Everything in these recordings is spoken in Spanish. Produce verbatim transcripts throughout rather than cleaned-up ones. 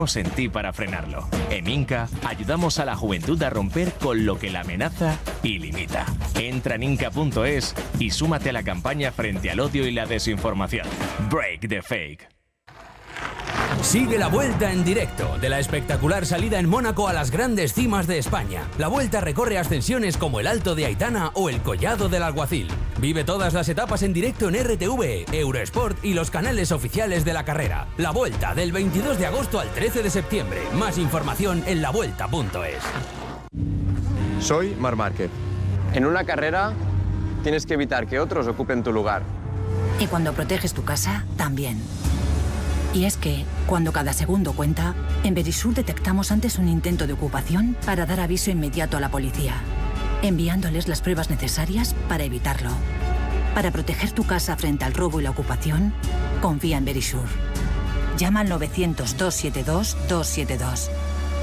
en ti para frenarlo. En Inca ayudamos a la juventud a romper con lo que la amenaza y limita. Entra en inca punto es y súmate a la campaña frente al odio y la desinformación. Break the fake. Sigue la Vuelta en directo de la espectacular salida en Mónaco a las grandes cimas de España. La Vuelta recorre ascensiones como el Alto de Aitana o el Collado del Alguacil. Vive todas las etapas en directo en R T V, Eurosport y los canales oficiales de la carrera. La Vuelta del veintidós de agosto al trece de septiembre. Más información en la vuelta punto es. Soy Marc Márquez. En una carrera tienes que evitar que otros ocupen tu lugar. Y cuando proteges tu casa, también. Y es que, cuando cada segundo cuenta, en Verisur detectamos antes un intento de ocupación para dar aviso inmediato a la policía, enviándoles las pruebas necesarias para evitarlo. Para proteger tu casa frente al robo y la ocupación, confía en Verisur. Llama al novecientos, doscientos setenta y dos, doscientos setenta y dos.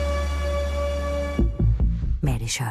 Verisur.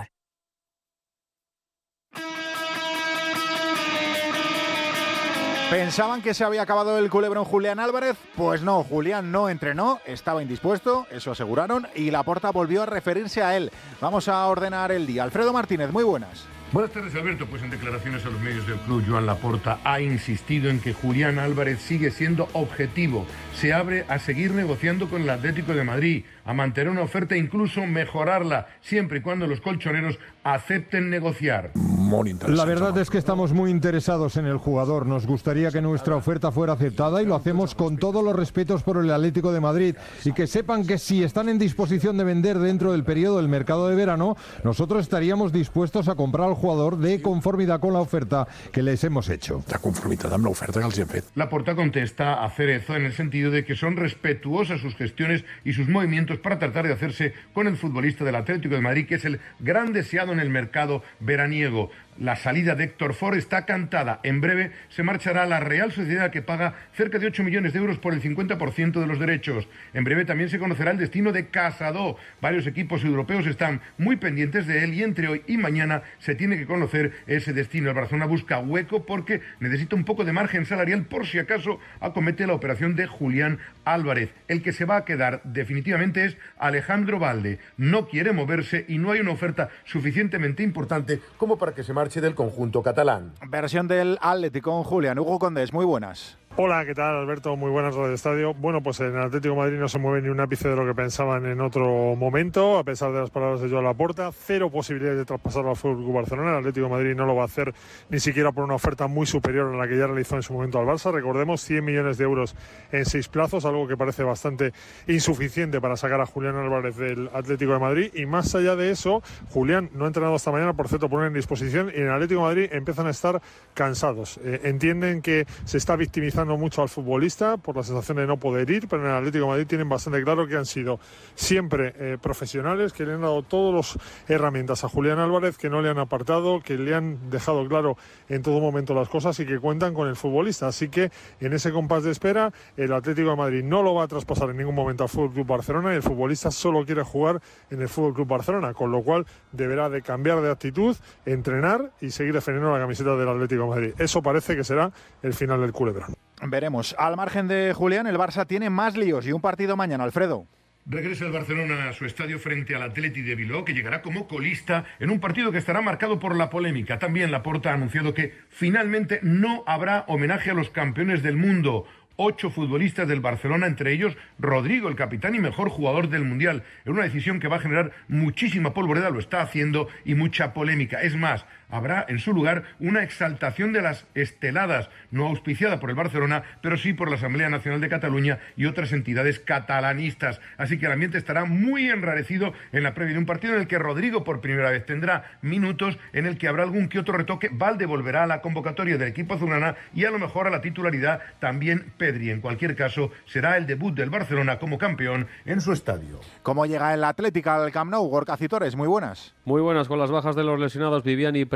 ¿Pensaban que se había acabado el culebrón Julián Álvarez? Pues no, Julián no entrenó, estaba indispuesto, eso aseguraron, y Laporta volvió a referirse a él. Vamos a ordenar el día. Alfredo Martínez, muy buenas. Buenas tardes, Alberto. Pues en declaraciones a los medios del club, Joan Laporta ha insistido en que Julián Álvarez sigue siendo objetivo. Se abre a seguir negociando con el Atlético de Madrid, a mantener una oferta e incluso mejorarla, siempre y cuando los colchoneros acepten negociar. La verdad es que estamos muy interesados en el jugador. Nos gustaría que nuestra oferta fuera aceptada y lo hacemos con todos los respetos por el Atlético de Madrid. Y que sepan que si están en disposición de vender dentro del periodo del mercado de verano, nosotros estaríamos dispuestos a comprar al jugador de conformidad con la oferta que les hemos hecho. De conformidad amb l'oferta que els hem fet. Laporta contesta a Cerezo en el sentido de que son respetuosas sus gestiones y sus movimientos para tratar de hacerse con el futbolista del Atlético de Madrid, que es el gran deseado en el mercado veraniego. La salida de Héctor Ford está cantada. En breve se marchará a la Real Sociedad, que paga cerca de ocho millones de euros por el cincuenta por ciento de los derechos. En breve también se conocerá el destino de Casado. Varios equipos europeos están muy pendientes de él y entre hoy y mañana se tiene que conocer ese destino. El Barcelona busca hueco porque necesita un poco de margen salarial por si acaso acomete la operación de Julián Álvarez. El que se va a quedar definitivamente es Alejandro Valde. No quiere moverse y no hay una oferta suficientemente importante como para que se marche del conjunto catalán. Versión del Atlético con Julián. Hugo Condés, muy buenas. Hola, ¿qué tal, Alberto? Muy buenas, Radio Estadio. Bueno, pues en el Atlético de Madrid no se mueve ni un ápice de lo que pensaban en otro momento, a pesar de las palabras de Joan Laporta. Cero posibilidades de traspasarlo al F C Barcelona. El Atlético de Madrid no lo va a hacer ni siquiera por una oferta muy superior a la que ya realizó en su momento al Barça. Recordemos, cien millones de euros en seis plazos, algo que parece bastante insuficiente para sacar a Julián Álvarez del Atlético de Madrid. Y más allá de eso, Julián no ha entrenado esta mañana, por cierto, por una indisposición, y en el Atlético de Madrid empiezan a estar cansados. Eh, entienden que se está victimizando mucho al futbolista por la sensación de no poder ir, pero en el Atlético de Madrid tienen bastante claro que han sido siempre eh, profesionales, que le han dado todas las herramientas a Julián Álvarez, que no le han apartado, que le han dejado claro en todo momento las cosas y que cuentan con el futbolista. Así que en ese compás de espera, el Atlético de Madrid no lo va a traspasar en ningún momento al F C Barcelona y el futbolista solo quiere jugar en el F C Barcelona, con lo cual deberá de cambiar de actitud, entrenar y seguir defendiendo la camiseta del Atlético de Madrid. Eso parece que será el final del culebrón. Veremos. Al margen de Julián, el Barça tiene más líos y un partido mañana, Alfredo. Regresa el Barcelona a su estadio frente al Athletic de Bilbao, que llegará como colista en un partido que estará marcado por la polémica. También Laporta ha anunciado que finalmente no habrá homenaje a los campeones del mundo. Ocho futbolistas del Barcelona, entre ellos Rodrigo, el capitán y mejor jugador del Mundial, en una decisión que va a generar muchísima polvoreda, lo está haciendo, y mucha polémica. Es más, habrá en su lugar una exaltación de las esteladas, no auspiciada por el Barcelona, pero sí por la Asamblea Nacional de Cataluña y otras entidades catalanistas. Así que el ambiente estará muy enrarecido en la previa de un partido en el que Rodrigo por primera vez tendrá minutos, en el que habrá algún que otro retoque. Valde volverá a la convocatoria del equipo azulgrana y a lo mejor a la titularidad también Pedri. En cualquier caso, será el debut del Barcelona como campeón en su estadio. ¿Cómo llega el Atlético al Camp Nou? Gorka Citores, muy buenas. Muy buenas, con las bajas de los lesionados Vivian y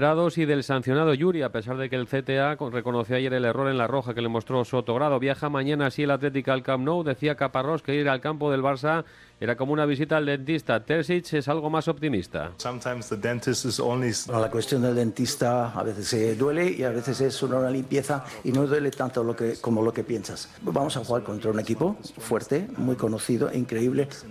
recuperados y del sancionado Yuri, a pesar de que el C T A reconoció ayer el error en la roja que le mostró Sotogrado. Viaja mañana así el Atlético al Camp Nou. Decía Caparrós que ir al campo del Barça era como una visita al dentista. Terzic es algo más optimista. La cuestión del dentista a veces se duele y a veces es una limpieza y no duele tanto lo que, como lo que piensas. Vamos a jugar contra un equipo fuerte, muy conocido, increíble.